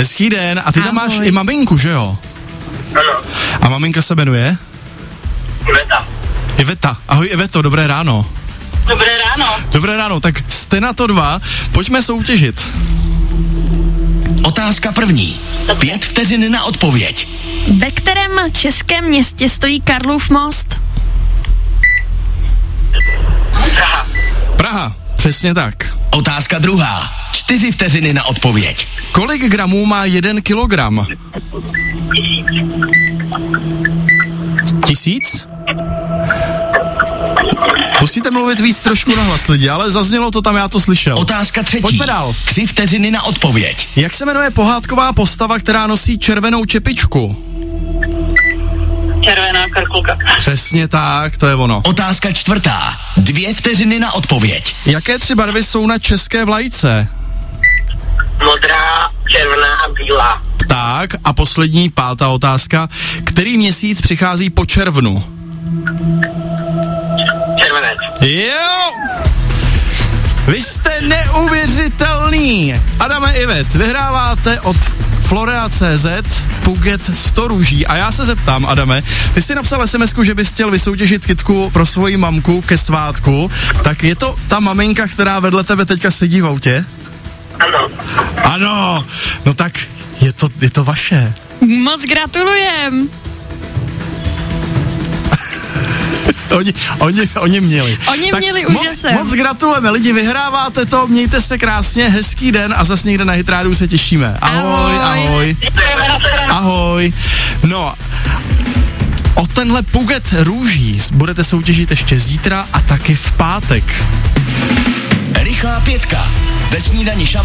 Hezký den. A ty tam máš i maminku, že jo? Ano. A maminka se jmenuje? Iveta. Iveta. Ahoj Iveto, dobré ráno. Dobré ráno. Dobré ráno, tak jste na to 2, pojďme soutěžit. Otázka první. 5 vteřin na odpověď. Ve kterém českém městě stojí Karlův most? Praha. Praha, přesně tak. Otázka druhá. 4 vteřiny na odpověď. Kolik gramů má 1 kilogram? 1000? Musíte mluvit víc trošku nahlas lidi, ale zaznělo to tam, já to slyšel. Otázka třetí. Pojďme dál. 3 vteřiny na odpověď. Jak se jmenuje pohádková postava, která nosí červenou čepičku? Červená karkulka. Přesně tak, to je ono. Otázka čtvrtá. 2 vteřiny na odpověď. Jaké 3 barvy jsou na české vlajce? Modrá, červená a bílá. Tak, a poslední 5. otázka. Který měsíc přichází po červnu? Červenec. Jo! Vy jste neuvěřitelný! Adame Ivet, vyhráváte od Florea.cz Puget 100 růží. A já se zeptám, Adame, ty jsi napsal SMS-ku, že bys chtěl vysoutěžit kytku pro svoji mamku ke svátku. Tak je to ta maminka, která vedle tebe teďka sedí v autě? Ano. Ano! No tak je to vaše. Moc gratulujem. Oni měli. Oni tak měli úžasem. Moc gratulujeme, lidi, vyhráváte to, mějte se krásně, hezký den a zas někde na Hit Rádiu se těšíme. Ahoj, ahoj. Ahoj. No, o tenhle Puget růží budete soutěžit ještě zítra a taky v pátek. Rychlá 5. Ve snídani